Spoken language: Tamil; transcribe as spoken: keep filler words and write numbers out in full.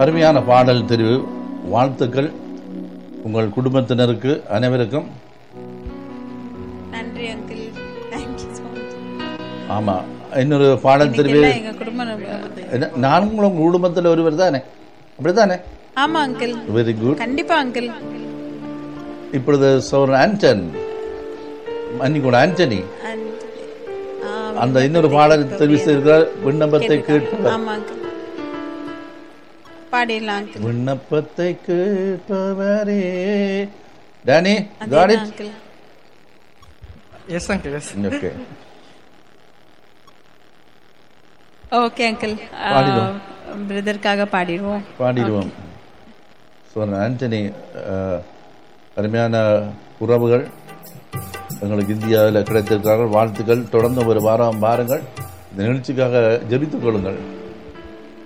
அருமையான பாடல் தெரிவு, வாழ்த்துக்கள் உங்கள் குடும்பத்தினருக்கு அனைவருக்கும். நன்றி அங்கிள். Thank you so much. ஆமா, இன்னொரு பாடல் தெரிவு. எங்க குடும்பம் நான் உங்க குடும்பத்தில் ஒருவர் தானே, அப்படித்தானே? ஆமா அங்கிள். Very good. கண்டிப்பா அங்கிள். இப்பொழுது சோர் ஆண்டன் அன்னிக்கூட ஆண்டனி அந்த இன்னொரு பாடல் தெரிவு செய்திருக்கிறார். விண்ணப்பத்தை கேட்பவர். ஆமா அங்கிள், பாடிடலாம் அங்கிள். விண்ணப்பத்தை கேட்பவரே. Danny, got it? Uncle. Yes uncle, S. Okay okay uncle, பாடிடுவோம். பிரதருக்காக பாடிடுவோம் பாடிடுவோம். ஸோ ஆண்டனி, அருமையான உறவுகள் எங்களுக்கு இந்தியாவில் கிடைத்திருக்கிறார்கள். வாழ்த்துக்கள். தொடர்ந்து ஒரு வாரம் பாருங்கள். இந்த நிகழ்ச்சிக்காக ஜெபித்துக் கொள்ளுங்கள்.